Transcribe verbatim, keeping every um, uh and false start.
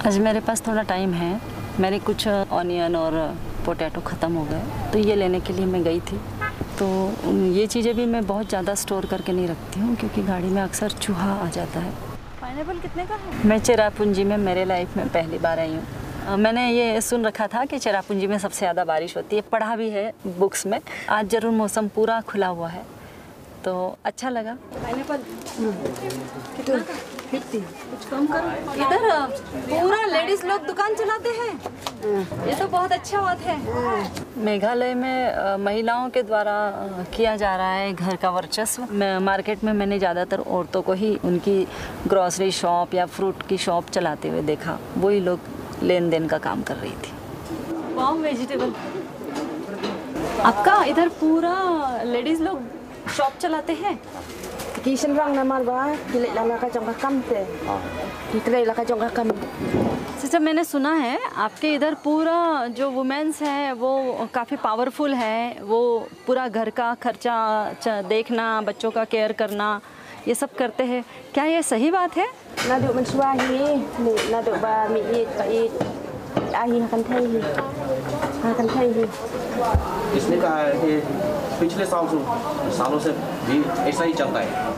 आज मेरे पास थोड़ा टाइम है। मेरे कुछ ऑनियन और पोटैटो ख़त्म हो गए, तो ये लेने के लिए मैं गई थी। तो ये चीज़ें भी मैं बहुत ज़्यादा स्टोर करके नहीं रखती हूँ, क्योंकि गाड़ी में अक्सर चूहा आ जाता है। पाइनएप्पल कितने का है? मैं चेरापूंजी में मेरे लाइफ में पहली बार आई हूँ। मैंने ये सुन रखा था कि चेरापूंजी में सबसे ज़्यादा बारिश होती है, पढ़ा भी है बुक्स में। आज ज़रूर मौसम पूरा खुला हुआ है, तो अच्छा लगा। पाइनएप्पल कितना का? फिफ्टी। कुछ कम करो। इधर पूरा लेडीज लोग दुकान चलाते हैं, ये तो बहुत अच्छा बात है। मेघालय में महिलाओं के द्वारा किया जा रहा है घर का वर्चस्व। मार्केट में मैंने ज़्यादातर औरतों को ही उनकी ग्रॉसरी शॉप या फ्रूट की शॉप चलाते हुए देखा। वही लोग लेन देन का काम कर रही थी। वाम वेजिटेबल। आपका इधर पूरा लेडीज लोग शॉप चलाते हैं? किशन रंग नमल बा किले लाला का चंगा कम थे किले लाला का चंगा कम। सिस्टर, मैंने सुना है आपके इधर पूरा जो वुमेन्स है वो काफ़ी पावरफुल है। वो पूरा घर का खर्चा देखना, बच्चों का केयर करना, ये सब करते हैं। क्या ये सही बात है? ना दो मनसुआ ही ना दो बा मी ये ये आई हकन थे ही हकन थे ही। इसने कहा है कि पिछले साल सालों से भी ऐसा ही चलता है।